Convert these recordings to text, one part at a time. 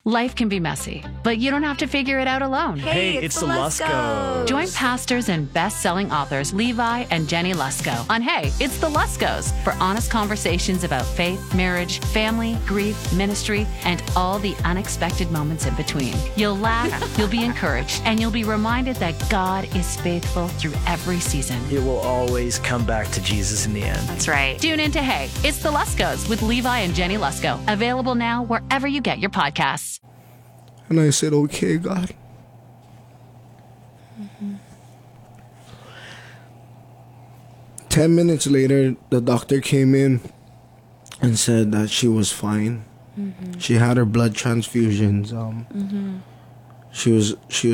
Life can be messy, but you don't have to figure it out alone. Hey, it's the Luskos. Join pastors and best-selling authors Levi and Jenny Lusko on Hey, It's the Luskos for honest conversations about faith, marriage, family, grief, ministry, and all the unexpected moments in between. You'll laugh, you'll be encouraged, and you'll be reminded that God is faithful through every season. It will always come back to Jesus in the end. That's right. Tune in to Hey, It's the Luskos with Levi and Jenny Lusko. Available now wherever you get your podcasts. And I said, okay, God. 10 minutes later, the doctor came in and said that she was fine. She had her blood transfusions. She was,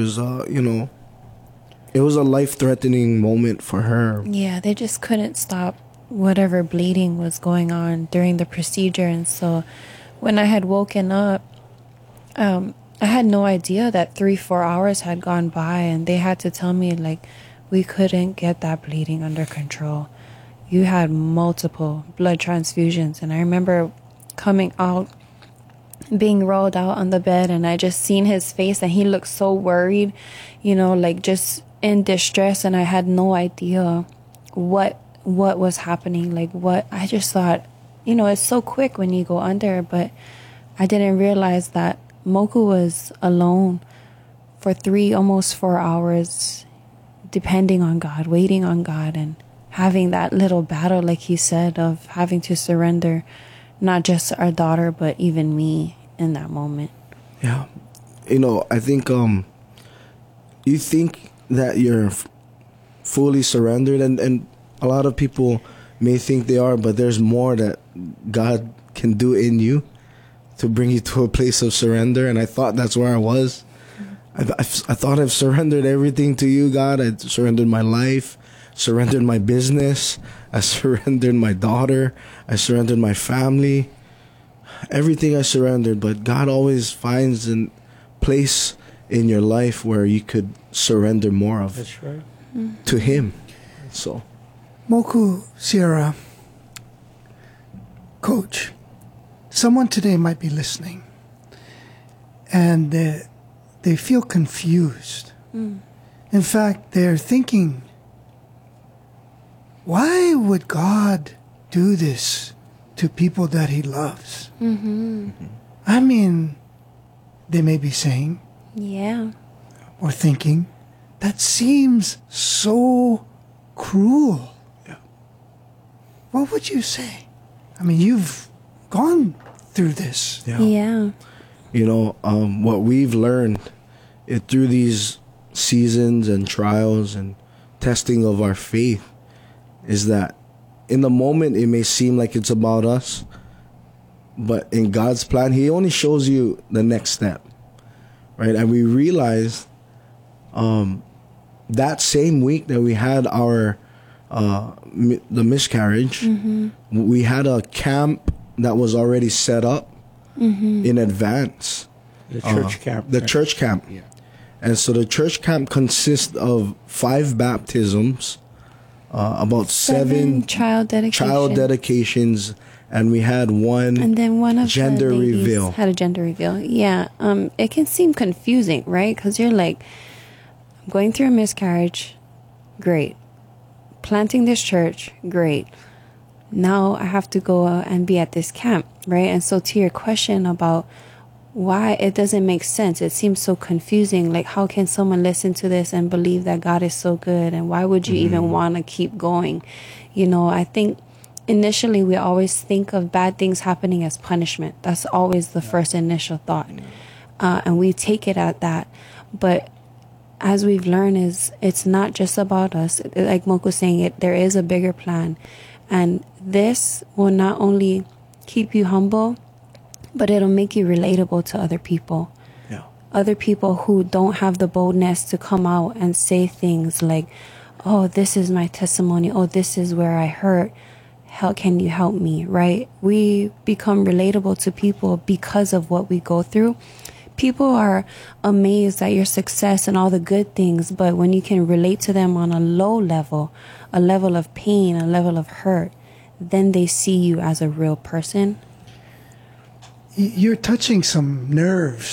it was a life-threatening moment for her. Yeah, they just couldn't stop whatever bleeding was going on during the procedure. And so when I had woken up, I had no idea that 3-4 hours had gone by, and they had to tell me, like, we couldn't get that bleeding under control. You had multiple blood transfusions. And I remember coming out, being rolled out on the bed, and I just seen his face, and he looked so worried, like just in distress, and I had no idea what was happening. I just thought, it's so quick when you go under, but I didn't realize that Moku was alone for 3, almost 4 hours, depending on God, waiting on God, and having that little battle, like he said, of having to surrender not just our daughter, but even me in that moment. Yeah. I think you think that you're fully surrendered, and a lot of people may think they are, but there's more that God can do in you to bring you to a place of surrender. And I thought that's where I was. I thought I've surrendered everything to you, God. I surrendered my life, surrendered my business, I surrendered my daughter, I surrendered my family, everything I surrendered. But God always finds a place in your life where you could surrender more of. That's right. To Him. So, Moku, Sierra, Coach, someone today might be listening, and they feel confused. In fact, they're thinking, why would God do this to people that He loves? I mean, they may be saying, Yeah. or thinking, that seems so cruel. Yeah. What would you say? I mean, you've gone through this. Yeah. What we've learned through these seasons and trials and testing of our faith is that in the moment it may seem like it's about us, but in God's plan, He only shows you the next step, right? And we realized that same week that we had our the miscarriage, we had a camp that was already set up in advance. The church camp. The church camp. Yeah. And so the church camp consists of 5 baptisms, about 7 child dedications, and we had one, and then one of gender the ladies reveal. had a gender reveal. Yeah. It can seem confusing, right? Because you're like, I'm going through a miscarriage, great. Planting this church, great. Now I have to go and be at this camp, right? And so to your question about why it doesn't make sense, it seems so confusing. Like, how can someone listen to this and believe that God is so good? And why would you even want to keep going? I think initially we always think of bad things happening as punishment. That's always the first initial thought. And we take it at that. But as we've learned, it's not just about us. Like Moku was saying, there is a bigger plan. And this will not only keep you humble, but it'll make you relatable to other people. Yeah. Other people who don't have the boldness to come out and say things like, oh, this is my testimony. Oh, this is where I hurt. How can you help me, right? We become relatable to people because of what we go through. People are amazed at your success and all the good things, but when you can relate to them on a low level, a level of pain, a level of hurt, then they see you as a real person. You're touching some nerves